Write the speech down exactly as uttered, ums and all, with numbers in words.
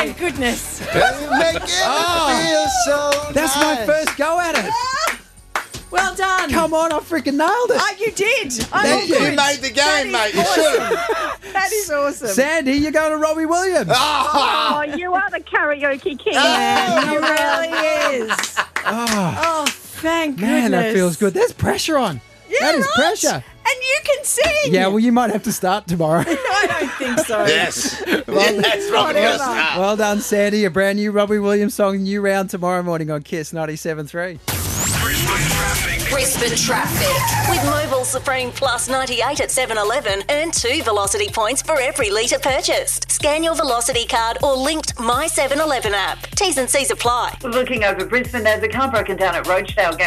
Thank goodness. You make it feel so That's my nice. first go at it. Well done. Come on, I freaking nailed it. Oh, you did. Oh, Thank You you. made the game, mate. You awesome. should have. That is awesome. Sandy, you're going to Robbie Williams. Ah! Oh, you are the karaoke king. Man, he really is. Oh, Oh, thank man, goodness. that feels good. There's pressure on. Yeah, that is right. pressure. And you can sing. Yeah, well, you might have to start tomorrow. No, I don't think so. Yes. yes, Robin, Whatever. you're a star. Well done, Sandy. A brand new Robbie Williams song, new round tomorrow morning on Kiss ninety-seven three. Brisbane traffic. Brisbane traffic. With Mobil Supreme Plus ninety-eight at seven eleven, earn two Velocity points for every litre purchased. Scan your Velocity card or linked My seven eleven app. T's and C's apply. Looking over Brisbane, there's a car broken down at Roachdale.